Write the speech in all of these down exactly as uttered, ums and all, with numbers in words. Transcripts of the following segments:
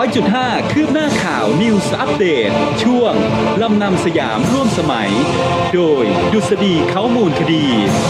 อยจุดห้า คืบหน้าข่าว News Update ช่วงลำนำสยามร่วมสมัยโดยดุษฎีเขามูลคดี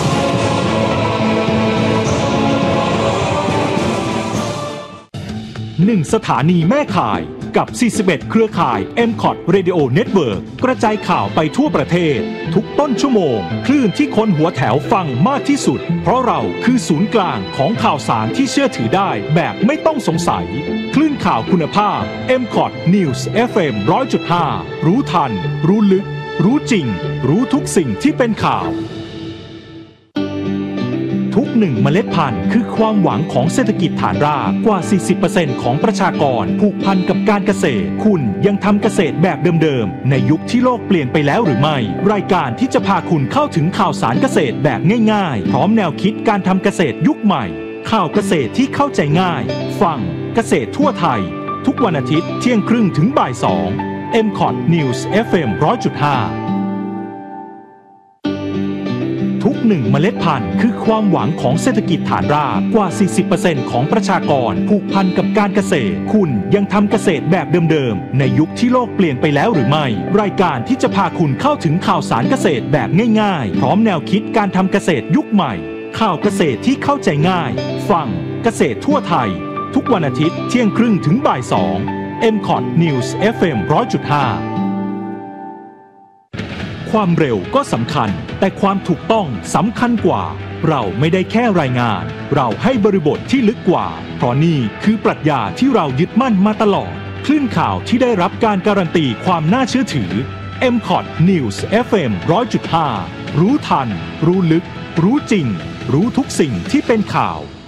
หนึ่งสถานีแม่ข่ายกับสี่สิบเอ็ดเครือข่าย เอ็ม คอท Radio Network กระจายข่าวไปทั่วประเทศทุกต้นชั่วโมงคลื่นที่คนหัวแถวฟังมากที่สุดเพราะเราคือศูนย์กลางของข่าวสารที่เชื่อถือได้แบบไม่ต้องสงสัยคลื่นข่าวคุณภาพ เอ็ม คอท News เอฟ เอ็ม หนึ่งร้อยจุดห้า รู้ทันรู้ลึกรู้จริงรู้ทุกสิ่งที่เป็นข่าวทุกหนึ่งเมล็ดพันธุ์คือความหวังของเศรษฐกิจฐานรากกว่า สี่สิบเปอร์เซ็นต์ ของประชากรผูกพันกับการเกษตรคุณยังทำเกษตรแบบเดิมๆในยุคที่โลกเปลี่ยนไปแล้วหรือไม่รายการที่จะพาคุณเข้าถึงข่าวสารเกษตรแบบง่ายๆพร้อมแนวคิดการทำเกษตรยุคใหม่ข่าวเกษตรที่เข้าใจง่ายฟังเกษตรทั่วไทยทุกวันอาทิตย์เที่ยงครึ่งถึงบ่ายสอง เอ็ม คอท News เอฟ เอ็ม หนึ่งร้อยจุดห้าทุกหนึ่งเมล็ดพันธุ์คือความหวังของเศรษฐกิจฐานรากกว่า สี่สิบเปอร์เซ็นต์ ของประชากรผูกพันกับการเกษตรคุณยังทำเกษตรแบบเดิมๆในยุคที่โลกเปลี่ยนไปแล้วหรือไม่รายการที่จะพาคุณเข้าถึงข่าวสารเกษตรแบบง่ายๆพร้อมแนวคิดการทำเกษตรยุคใหม่ข่าวเกษตรที่เข้าใจง่ายฟังเกษตรทั่วไทยทุกวันอาทิตย์เที่ยงครึ่งถึงบ่ายสอง เอ็ม คอท News เอฟ เอ็ม หนึ่งร้อยจุดห้าความเร็วก็สำคัญแต่ความถูกต้องสำคัญกว่าเราไม่ได้แค่รายงานเราให้บริบทที่ลึกกว่าเพราะนี่คือปรัชญาที่เรายึดมั่นมาตลอดคลื่นข่าวที่ได้รับการการันตีความน่าเชื่อถือ เอ็ม คอท News เอฟ เอ็ม หนึ่งร้อยจุดห้า รู้ทันรู้ลึกรู้จริงรู้ทุกสิ่งที่เป็นข่าว